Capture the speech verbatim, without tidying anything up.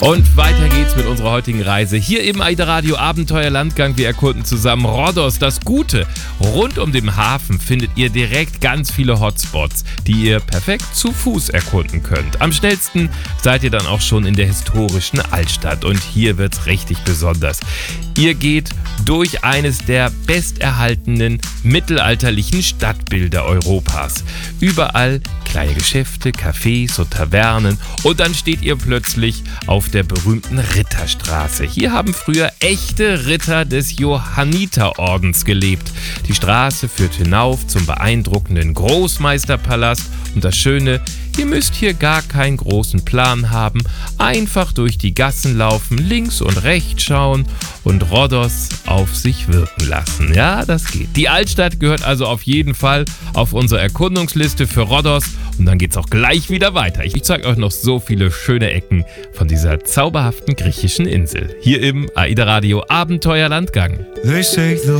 Und weiter geht's mit unserer heutigen Reise. Hier im AIDA Radio Abenteuerlandgang. Wir erkunden zusammen Rhodos. Das Gute, rund um den Hafen findet ihr direkt ganz viele Hotspots, die ihr perfekt zu Fuß erkunden könnt. Am schnellsten seid ihr dann auch schon in der historischen Altstadt. Und hier wird's richtig besonders. Ihr geht durch eines der besterhaltenen mittelalterlichen Stadtbilder Europas. Überall kleine Geschäfte, Cafés und Tavernen. Und dann steht ihr plötzlich auf der berühmten Ritterstraße. Hier haben früher echte Ritter des Johanniterordens gelebt. Die Straße führt hinauf zum beeindruckenden Großmeisterpalast. Und das Schöne, ihr müsst hier gar keinen großen Plan haben. Einfach durch die Gassen laufen, links und rechts schauen und Rhodos auf sich wirken lassen. Ja, das geht. Die Altstadt gehört also auf jeden Fall auf unsere Erkundungsliste für Rhodos. Und dann geht's auch gleich wieder weiter. Ich zeige euch noch so viele schöne Ecken von dieser zauberhaften griechischen Insel. Hier im AIDA Radio Abenteuerlandgang. They say the